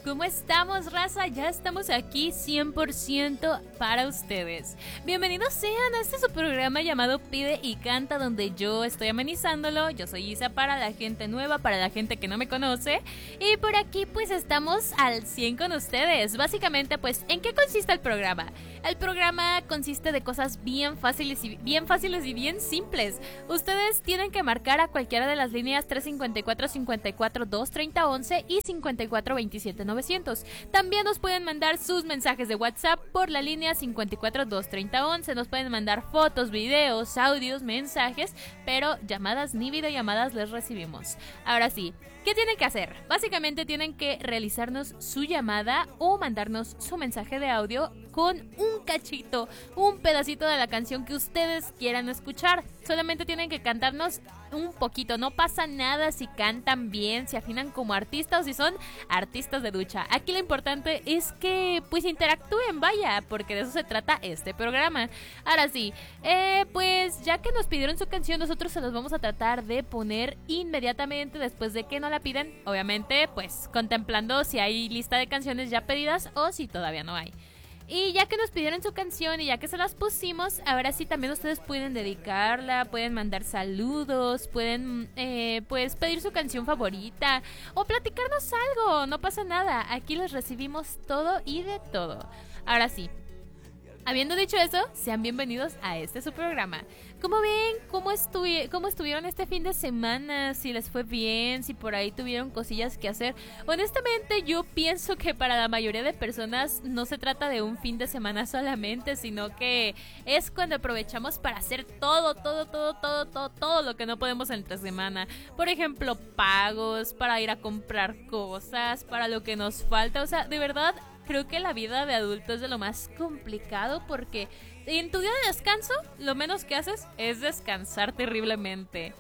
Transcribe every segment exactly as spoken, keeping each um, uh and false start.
¿Cómo estamos, raza? Ya estamos aquí cien por ciento para ustedes. Bienvenidos sean a este su programa llamado Pide y Canta, donde yo estoy amenizándolo. Yo soy Isa para la gente nueva, para la gente que no me conoce. Y por aquí pues estamos al cien con ustedes. Básicamente pues, ¿en qué consiste el programa? El programa consiste de cosas bien fáciles y bien fáciles y bien simples. Ustedes tienen que marcar a cualquiera de las líneas tres cinco cuatro, cinco cuatro, dos, treinta, once y cincuenta y cuatro veintisiete novecientos. También nos pueden mandar sus mensajes de WhatsApp por la línea cincuenta y cuatro, dos, treinta, once. Nos pueden mandar fotos, videos, audios, mensajes, pero llamadas ni videollamadas les recibimos. Ahora sí, ¿qué tienen que hacer? Básicamente tienen que realizarnos su llamada o mandarnos su mensaje de audio con un cachito, un pedacito de la canción que ustedes quieran escuchar. Solamente tienen que cantarnos un poquito, no pasa nada si cantan bien, si afinan como artistas o si son artistas de ducha. Aquí lo importante es que pues interactúen, vaya, porque de eso se trata este programa. Ahora sí, eh, pues ya que nos pidieron su canción, nosotros se los vamos a tratar de poner inmediatamente después de que nos la piden. Obviamente, pues contemplando si hay lista de canciones ya pedidas o si todavía no hay. Y ya que nos pidieron su canción y ya que se las pusimos, ahora sí también ustedes pueden dedicarla, pueden mandar saludos, pueden eh, pues pedir su canción favorita o platicarnos algo, no pasa nada, aquí les recibimos todo y de todo. Ahora sí, habiendo dicho eso, sean bienvenidos a este su programa. ¿Cómo ven? ¿Cómo, estu- ¿Cómo estuvieron este fin de semana? Si les fue bien, si por ahí tuvieron cosillas que hacer. Honestamente, yo pienso que para la mayoría de personas no se trata de un fin de semana solamente, sino que es cuando aprovechamos para hacer todo, todo, todo, todo, todo, todo lo que no podemos entre semana. Por ejemplo, pagos, para ir a comprar cosas, para lo que nos falta. O sea, de verdad, creo que la vida de adulto es de lo más complicado porque en tu día de descanso, lo menos que haces es descansar terriblemente.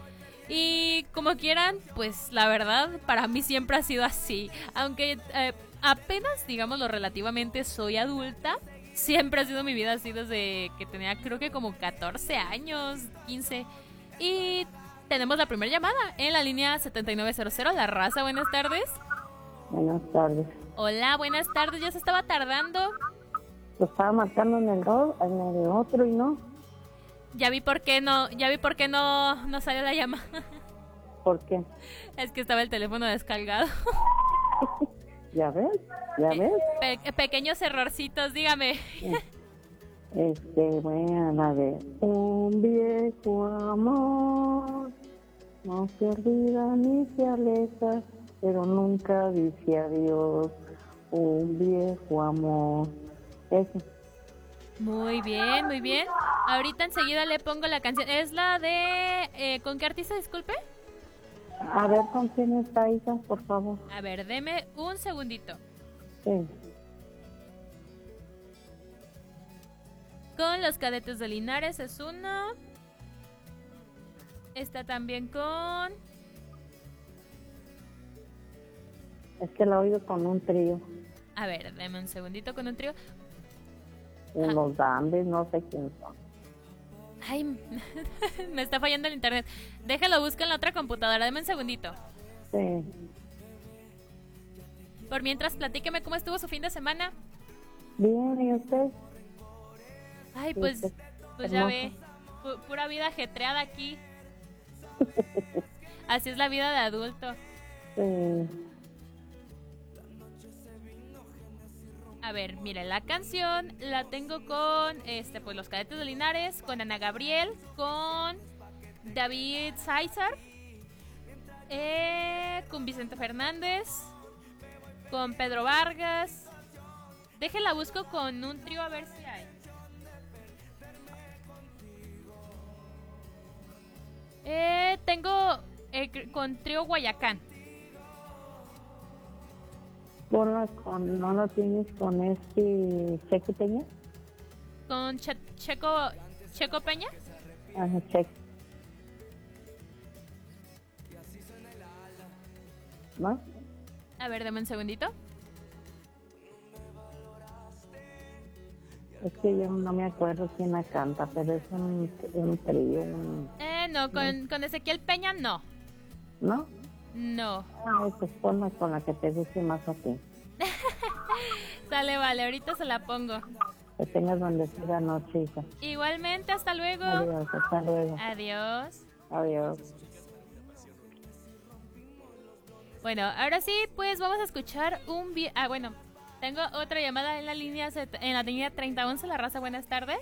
Y como quieran, pues la verdad, para mí siempre ha sido así. Aunque eh, apenas, digámoslo, relativamente soy adulta, siempre ha sido mi vida así desde que tenía creo que como catorce años, quince. Y tenemos la primera llamada en la línea setenta y nueve cero cero, La Raza, buenas tardes. Buenas tardes. Hola, buenas tardes, ya se estaba tardando. Lo estaba marcando en el, do, en el otro y no. Ya vi por qué no, ya vi por qué no, no salió la llamada. ¿Por qué? Es que estaba el teléfono descargado. ¿Ya ves? ¿Ya ves? Pe- pequeños errorcitos, dígame. Este, bueno, a ver. Un viejo amor no se olvida ni se aleja, pero nunca dice adiós. Un viejo amor. Eso. Muy bien, muy bien. Ahorita enseguida le pongo la canción. Es la de... Eh, ¿con qué artista, disculpe? A ver, ¿con quién está Isa, por favor? A ver, deme un segundito. Sí. Con los Cadetes de Linares es uno. Está también con... Es que la he oído con un trío. A ver, deme un segundito con un trío. Unos Dandes, no sé quién son. Ay, me está fallando el internet. Déjalo, busco en la otra computadora. Deme un segundito. Sí. Por mientras, platíqueme cómo estuvo su fin de semana. Bien, ¿y usted? Ay, pues, Sí, pues ya hermoso. ve. Pu- pura vida ajetreada aquí. Así es la vida de adulto. Sí. A ver, mire, la canción la tengo con este, pues los Cadetes de Linares, con Ana Gabriel, con David César, eh, con Vicente Fernández, con Pedro Vargas. Déjela busco con un trío a ver si hay. Eh, tengo eh, con trío Guayacán. Ponla con, ¿no lo tienes con este Checo Peña? Con Che- Checo Checo Peña. Ajá, Checo. ¿No? A ver, dame un segundito. Es que yo no me acuerdo quién la canta, pero es un, un trío. Un, Eh, no, con, con Ezequiel Peña no. ¿no? No. Ay, pues ponla con la que te guste más a ti. Sale, vale, ahorita se la pongo. Que tengas bendecida noche, hija. Igualmente, hasta luego. Adiós, hasta luego. Adiós. Adiós. Bueno, ahora sí, pues vamos a escuchar un... Vi ah, bueno, tengo otra llamada en la línea, en la línea treinta once, La Raza, buenas tardes.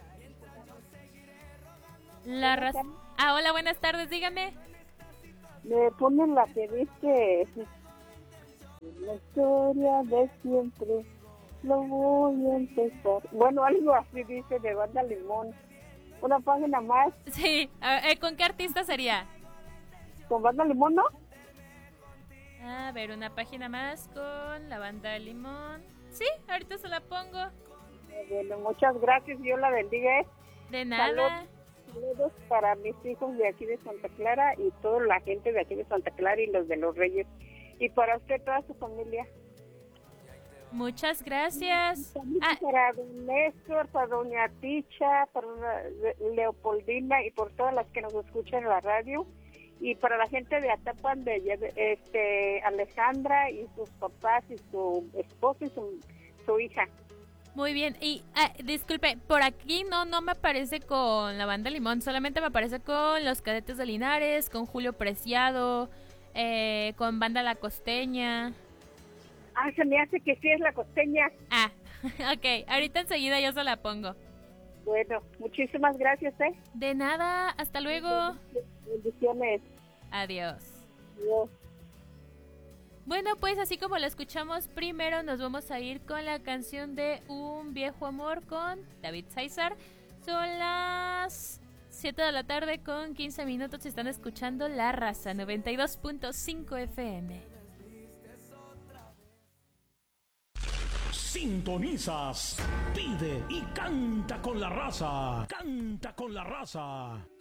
La Raza... Ah, hola, buenas tardes, dígame. Me ponen la que dice la historia de siempre, lo voy a empezar. Bueno, algo así dice de Banda Limón. Una página más. Sí, a, eh, ¿con qué artista sería? ¿Con Banda Limón, no? A ver, una página más con la Banda Limón. Sí, ahorita se la pongo. Bueno, muchas gracias, Dios la bendiga. De nada. Saludos para mis hijos de aquí de Santa Clara y toda la gente de aquí de Santa Clara y los de Los Reyes. Y para usted, toda su familia. Muchas gracias. Ah. Para don Néstor, para doña Ticha, para Leopoldina y por todas las que nos escuchan en la radio. Y para la gente de Atapan, de este, Alejandra y sus papás y su esposo y su, su hija. Muy bien, y ah, disculpe, por aquí no no me aparece con la Banda Limón, solamente me aparece con los Cadetes de Linares, con Julio Preciado, eh, con Banda La Costeña. Ah, se me hace que sí es La Costeña. Ah, ok, ahorita enseguida yo se la pongo. Bueno, muchísimas gracias, ¿eh? De nada, hasta luego. Bendiciones. Adiós. Adiós. Bueno, pues así como lo escuchamos, primero nos vamos a ir con la canción de Un Viejo Amor con David César. Son las siete de la tarde con quince minutos y están escuchando La Raza noventa y dos punto cinco F M. Sintonizas, pide y canta con La Raza. Canta con La Raza.